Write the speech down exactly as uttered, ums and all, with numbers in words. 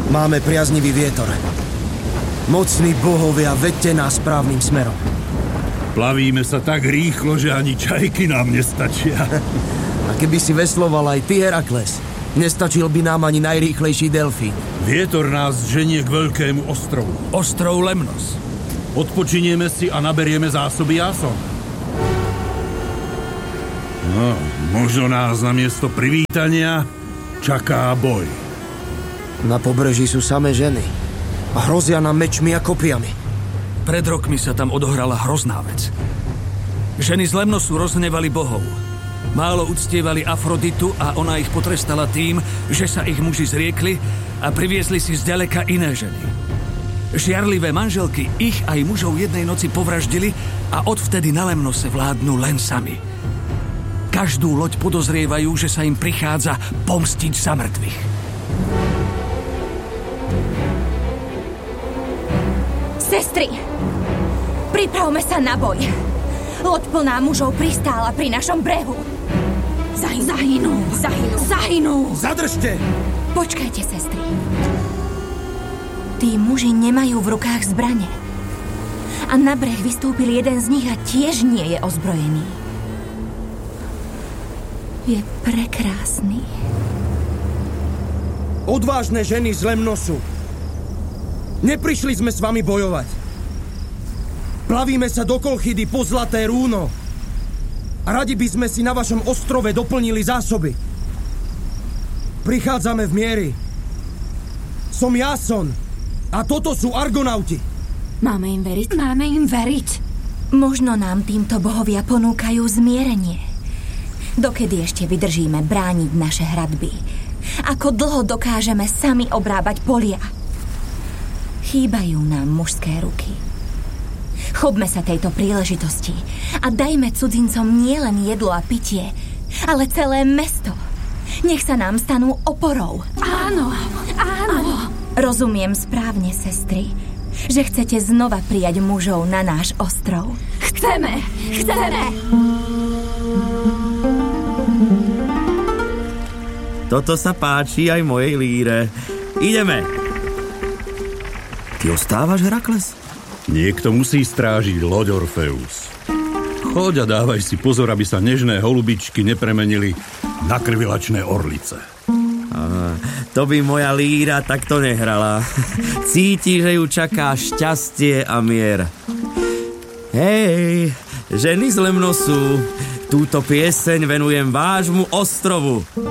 Máme priaznivý vietor. Mocní bohovia, vedte nás správnym smerom. Plavíme sa tak rýchlo, že ani čajky nám nestačia. A keby si vesloval aj ty, Herakles, nestačil by nám ani najrýchlejší delfín. Vietor nás ženie k veľkému ostrovu. Ostrov Lemnos. Odpočinieme si a naberieme zásoby Jason. No, možno nás namiesto privítania čaká boj. Na pobreží sú samé ženy a hrozia nám mečmi a kopiami. Pred rokmi sa tam odohrala hrozná vec. Ženy z Lemnosu roznevali bohov. Málo uctievali Afroditu a ona ich potrestala tým, že sa ich muži zriekli a priviezli si zďaleka iné ženy. Žiarlivé manželky ich aj mužov jednej noci povraždili a odvtedy na Lemnose vládnu len sami. Každú loď podozrievajú, že sa im prichádza pomstiť za mŕtvych. Sestry, pripravme sa na boj. Loď plná mužov pristála pri našom brehu. Zahynú. Zahynú. Zahynú. Zahynú. Zadržte! Počkajte, sestry. Tí muži nemajú v rukách zbrane. A na breh vystúpil jeden z nich a tiež nie je ozbrojený. Je prekrásny. Odvážne ženy z Lemnosu. Neprišli sme s vami bojovať. Plavíme sa do Kolchidy po zlaté rúno. A radi by sme si na vašom ostrove doplnili zásoby. Prichádzame v miery. Som Jason. A toto sú Argonauti. Máme im veriť? Máme im veriť. Možno nám týmto bohovia ponúkajú zmierenie. Dokedy ešte vydržíme brániť naše hradby? Ako dlho dokážeme sami obrábať polia? Chýbajú nám mužské ruky. Chopme sa tejto príležitosti a dajme cudzincom nielen jedlo a pitie, ale celé mesto. Nech sa nám stanú oporou. Áno, áno. Rozumiem správne, sestry, že chcete znova prijať mužov na náš ostrov. Chceme, chceme. Toto sa páči aj mojej líre. Ideme. Ty ostávaš, Herakles? Niekto musí strážiť loď, Orfeus. Choď a dávaj si pozor, aby sa nežné holubičky nepremenili na krvilačné orlice. Aha, to by moja líra takto nehrala. Cíti, že ju čaká šťastie a mier. Hej, ženy z Lemnosu, túto pieseň venujem vášmu ostrovu.